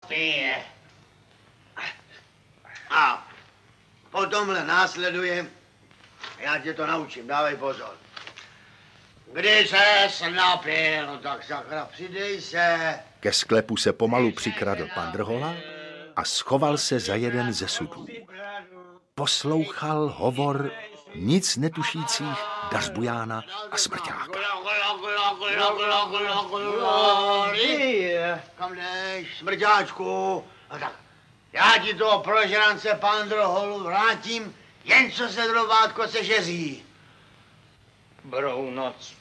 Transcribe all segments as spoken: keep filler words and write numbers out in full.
pije. A po tomhle následuje, já tě to naučím, dávej pozor. Když ses napil, no tak sakra, přidej se. Ke sklepu se pomalu přikradl pan Drhola a schoval se za jeden ze sudů. Poslouchal hovor nic netušících Dařbujána a Smrťáka. Kam jdeš, Smrťáčku? A tak, já ti toho prožrance pan Drholu vrátím, jen co se drobátko sežeří. Brou noc.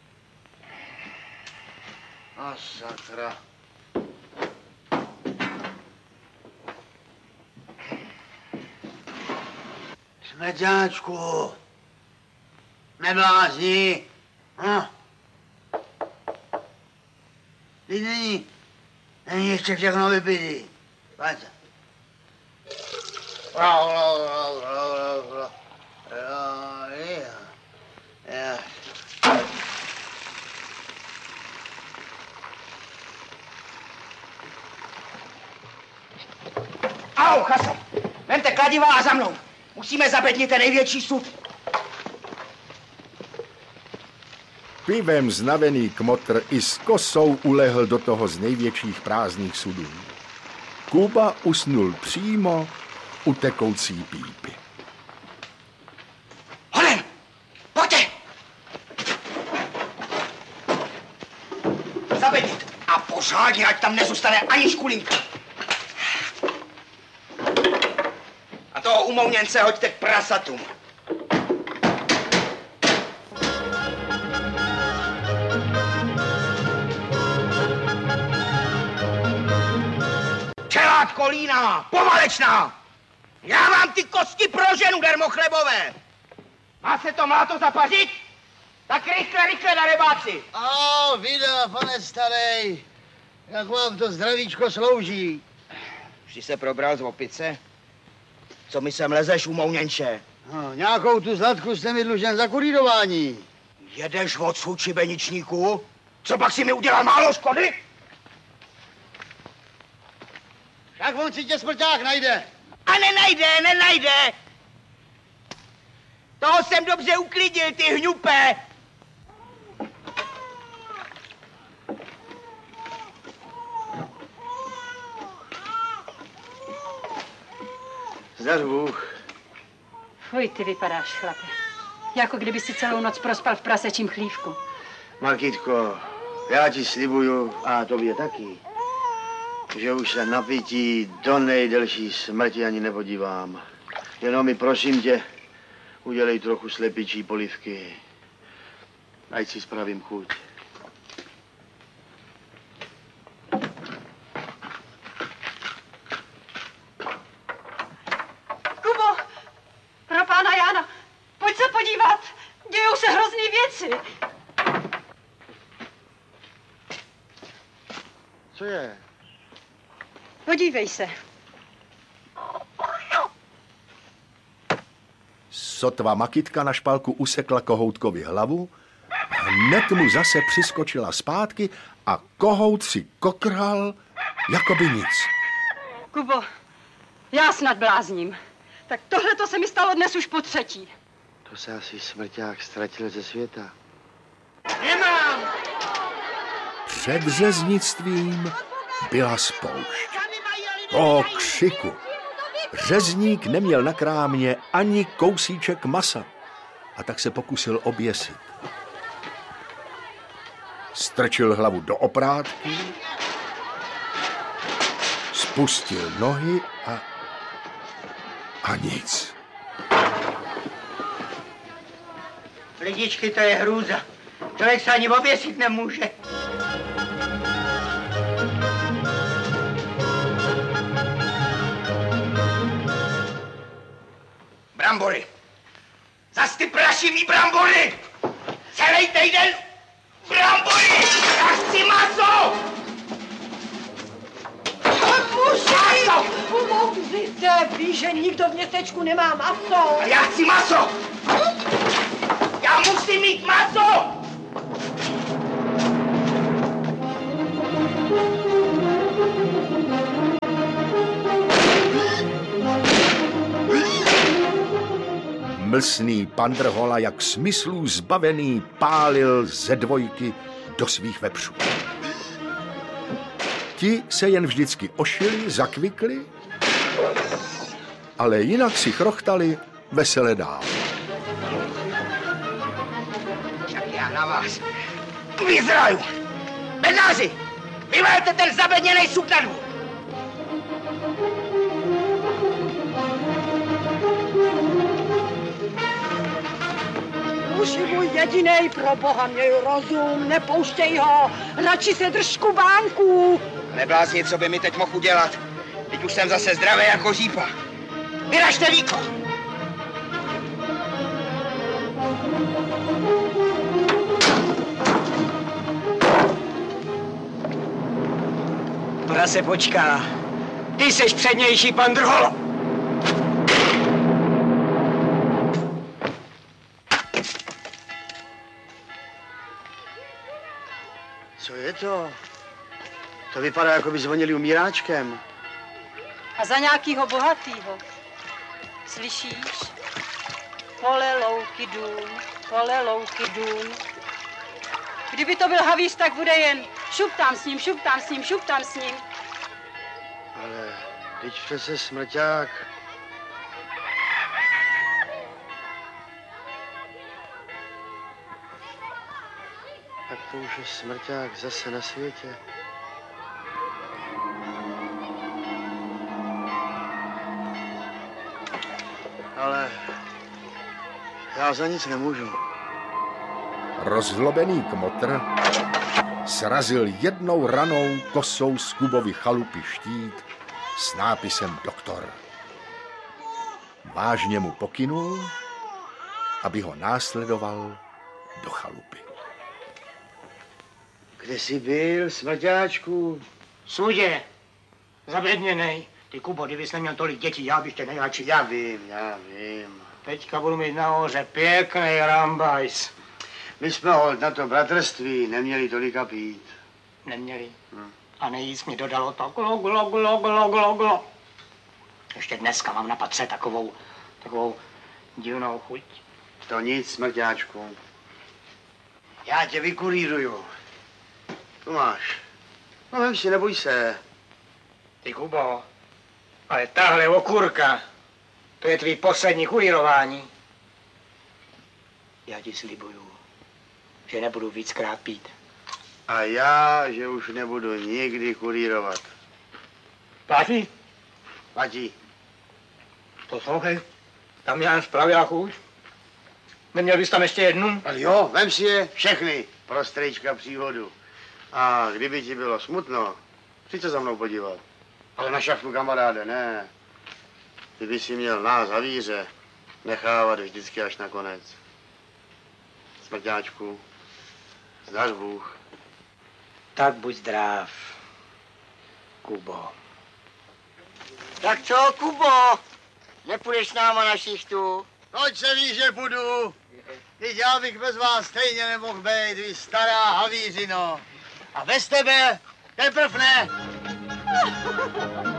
A sakra. Smrťáčku, neblázni. No. Teď není, není ještě všechno vypitý. Pojď se. Au, Chaso, vemte kladiva a za mnou. Musíme zabednit ten největší sud. Pivem znavený kmotr i s kosou ulehl do toho z největších prázdných sudů. Kuba usnul přímo u tekoucí pípy. Honem, pojďte! Zabednit a pořádně, ať tam nezůstane ani škulinka. A toho umouněnce hoďte k prasatům. Čelát kolína, povalečná! Já mám ty kosti pro ženu, dermochlebové! Má se to mláto zapařit? Tak rychle, rychle na rybáci! A vida, pane starej, jak vám to zdravíčko slouží. Vždy se probral z opice? Co mi sem lezeš, umouněnče? No, nějakou tu zlatku jste mi dlužen za kurýrování. Jedeš odsud, šibeničníku? Co pak si mi udělal málo škody? Tak on si tě Smrťák najde. A nenajde, nenajde! Toho jsem dobře uklidil, ty hňupé! Zdar Bůh. Fuj, ty vypadáš, chlape. Jako kdyby si celou noc prospal v prasečím chlívku. Markitko, já ti slibuju, a tobě taky, že už se na pití do nejdelší smrti ani nepodívám. Jenom mi prosím tě, udělej trochu slepičí polivky. Ať si spravím chuť. Kubo, pro pána Jána, pojď se podívat. Dějou se hrozný věci. Co je? Podívej se. Sotva Makitka na špalku usekla kohoutkovi hlavu, hned mu zase přiskočila zpátky a kohout si kokral, jako by nic. Kubo, já snad blázním. Tak tohle to se mi stalo dnes už po třetí. To se asi Smrťák ztratil ze světa. Nemám! Před řeznictvím byla spoušť. O křiku. Řezník neměl na krámě ani kousíček masa a tak se pokusil oběsit. Strčil hlavu do oprátky, spustil nohy a... a nic. Lidičky, to je hrůza. Člověk se ani oběsit nemůže. Brambory. Zas ty prašivý brambory! Celý týden brambory! Já chci maso! Muži, pomozte, víš, že nikdo v městečku nemá maso. Já chci maso! Já musím mít maso! Mlsný Pandrhola, jak smyslů zbavený, pálil ze dvojky do svých vepřů. Ti se jen vždycky ošili, zakvikli, ale jinak si chrochtali vesele dál. Však já na vás vyzraju. Bednáři, vyvelte ten zabedněnej suk na dvůr. Muži můj jedinej, pro boha měj rozum, nepouštěj ho, radši se drž kubánků. Neblázni, co by mi teď mohl udělat. Teď už jsem zase zdravý jako řípa. Vyražte víko! Ona se počká. Ty seš přednější, Pandrholo. Co je to? To vypadá, jako by zvonili umíráčkem. A za nějakýho bohatýho. Slyšíš? Pole, louky, dům, pole, louky, dům. Kdyby to byl havíř, tak bude jen šup tam s ním, šup tam s ním, šup tam s ním. Ale teď přece smrťák. Tak to už je smrťák zase na světě. Ale já za nic nemůžu. Rozhlobený kmotr srazil jednou ranou kosou z Kubovy chalupy štít s nápisem doktor. Vážně mu pokynul, aby ho následoval do chalupy. Kde jsi byl, smrťáčku? Sudě, zabedněnej. Ty Kubo, kdybys neměl tolik dětí, já bych tě nejradši. Já vím, já vím. Teďka budu mít nahoře pěkný rambajs. My jsme ho na to bratrství neměli tolika pít. Neměli. Hm. A nejvíc mi dodalo to glo, glo, glo, glo, glo, glo. Ještě dneska mám na patře takovou, takovou divnou chuť. To nic, smrťáčku. Já tě vykurýruju. Tu máš. No vem si, neboj se. Ty Kubo, ale tahle okurka, to je tvý poslední kurýrování. Já ti slibuju, že nebudu víckrát pít. A já, že už nebudu nikdy kurírovat. Platí? Platí. Poslouchej, tam já jen spravila chuť. Neměl bys tam ještě jednu? Ale jo, vem si je všechny pro strejčka příhodu. A kdyby ti bylo smutno, přijď se za mnou podívat. Ale na šachtu, kamaráde, ne. Ty by si měl nás, havíře, nechávat vždycky až na konec. Smrťáčku, zdař Bůh. Tak buď zdrav, Kubo. Tak co, Kubo? Nepůjdeš s náma na šichtu? Proč se ví, že budu? Teď já bych bez vás stejně nemohl být, vy stará havířino. A bez tebe teprv ne.